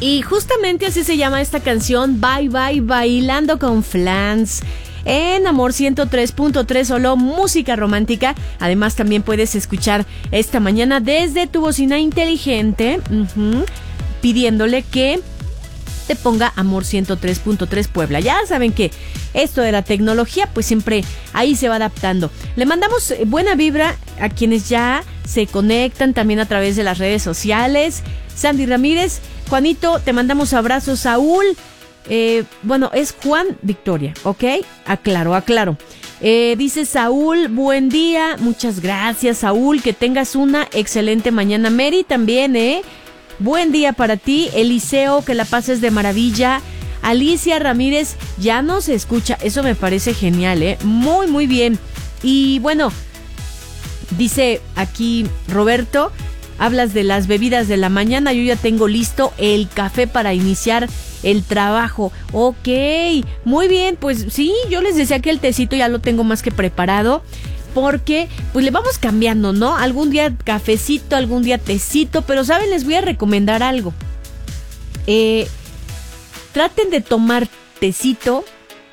Y justamente así se llama esta canción, Bye Bye Bailando con Flans. En Amor 103.3, solo música romántica. Además también puedes escuchar esta mañana desde tu bocina inteligente, pidiéndole que te ponga Amor 103.3 Puebla. Ya saben que esto de la tecnología pues siempre ahí se va adaptando. Le mandamos buena vibra a quienes ya se conectan también a través de las redes sociales. Sandy Ramírez, Juanito, te mandamos abrazos. Saúl, bueno, es Juan Victoria, ¿ok? Aclaro. Dice Saúl, buen día, muchas gracias Saúl, que tengas una excelente mañana. Mary también, buen día para ti. Eliseo, que la pases de maravilla. Alicia Ramírez, ya nos escucha, eso me parece genial, muy muy bien. Y bueno, dice aquí Roberto, hablas de las bebidas de la mañana, yo ya tengo listo el café para iniciar el trabajo. Ok, muy bien, pues sí, yo les decía que el tecito ya lo tengo más que preparado, porque pues le vamos cambiando, ¿no? Algún día cafecito, algún día tecito, pero ¿saben? Les voy a recomendar algo. Traten de tomar tecito,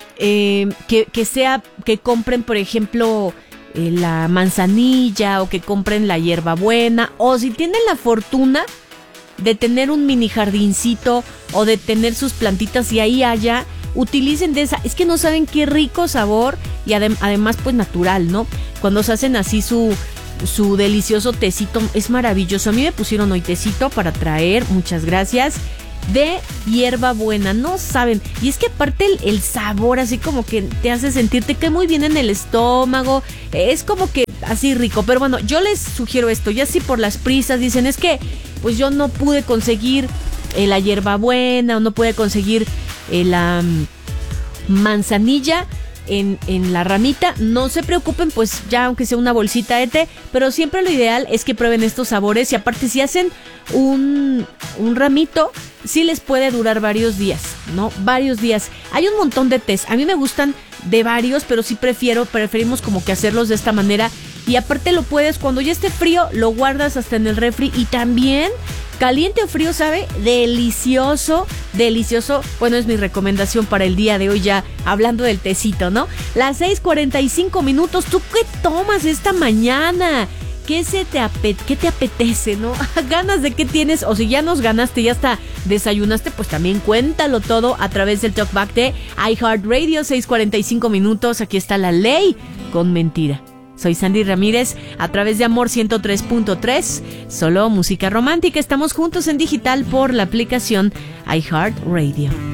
que compren, por ejemplo, la manzanilla, o que compren la hierbabuena, o si tienen la fortuna de tener un mini jardincito o de tener sus plantitas y ahí haya, utilicen de esa. Es que no saben qué rico sabor y además pues natural, ¿no? Cuando se hacen así su delicioso tecito, es maravilloso. A mí me pusieron hoy tecito para traer, muchas gracias, de hierbabuena, no saben. Y es que aparte el sabor así como que te hace sentirte que muy bien en el estómago, es como que así rico. Pero bueno, yo les sugiero esto, ya si por las prisas dicen, es que pues yo no pude conseguir la hierbabuena o no pude conseguir la manzanilla en la ramita, no se preocupen, pues ya aunque sea una bolsita de té, pero siempre lo ideal es que prueben estos sabores. Y aparte, si hacen un ramito, sí les puede durar varios días, ¿no? Varios días. Hay un montón de tés, a mí me gustan de varios, pero sí preferimos como que hacerlos de esta manera. Y aparte lo puedes, cuando ya esté frío, lo guardas hasta en el refri, y también caliente o frío, sabe delicioso, delicioso. Bueno, es mi recomendación para el día de hoy, ya hablando del tecito, ¿no? Las 6:45. ¿Tú qué tomas esta mañana? ¿Qué te apetece, no? ¿Ganas de qué tienes? O si ya nos ganaste, ya hasta desayunaste, pues también cuéntalo todo a través del Talkback de iHeartRadio. 6:45. Aquí está La Ley con Mentira. Soy Sandy Ramírez, a través de Amor 103.3, solo música romántica. Estamos juntos en digital por la aplicación iHeartRadio.